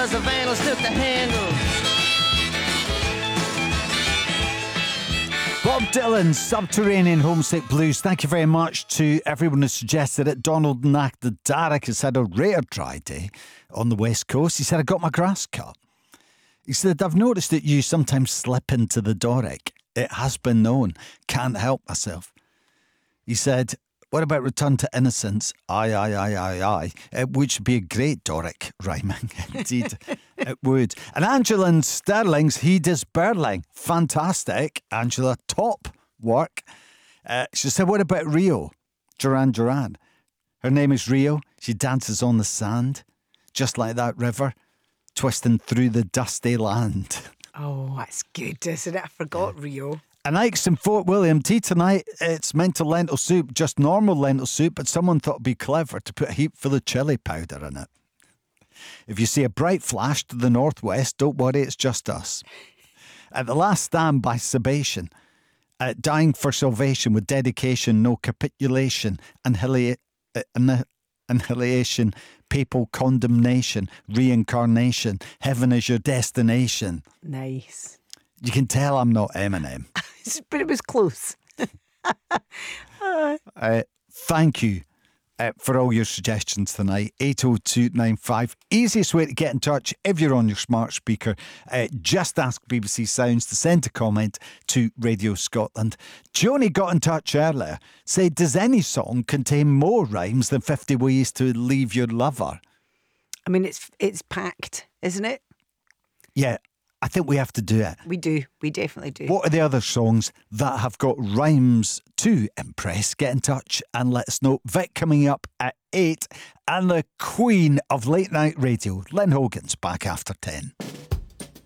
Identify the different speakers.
Speaker 1: 'cause the vandals took the handle.
Speaker 2: Bob Dylan's Subterranean Homesick Blues. Thank you very much to everyone who suggested it. Donald Nakdadarek has had a rare dry day on the West Coast. He said, I got my grass cut. He said, I've noticed that you sometimes slip into the Doric. It has been known. Can't help myself. He said, what about Return to Innocence? Aye. Which would be a great Doric rhyming. Indeed, it would. And Angela in Stirling's He Does Burling. Fantastic. Angela, top work. She said, what about Rio? Duran. Her name is Rio. She dances on the sand, just like that river, twisting through the dusty land.
Speaker 3: Oh, that's good, isn't it? I forgot Rio.
Speaker 2: And Ike's in Fort William. Tea tonight, it's mental lentil soup, just normal lentil soup, but someone thought it'd be clever to put a heap full of chilli powder in it. If you see a bright flash to the northwest, don't worry, it's just us. At the Last Stand by Sebation, dying for salvation with dedication, no capitulation, annihilation, papal condemnation, reincarnation, heaven is your destination.
Speaker 3: Nice.
Speaker 2: You can tell I'm not Eminem.
Speaker 3: But it was close.
Speaker 2: Thank you for all your suggestions tonight. 80295. Easiest way to get in touch if you're on your smart speaker. Just ask BBC Sounds to send a comment to Radio Scotland. Joni got in touch earlier. Said, does any song contain more rhymes than 50 Ways to Leave Your Lover?
Speaker 3: I mean, it's packed, isn't it?
Speaker 2: Yeah. I think we have to do it.
Speaker 3: We do. We definitely do.
Speaker 2: What are the other songs that have got rhymes to impress? Get in touch and let us know. Vic coming up at 8 and the queen of late night radio, Lynn Hogan's back after 10.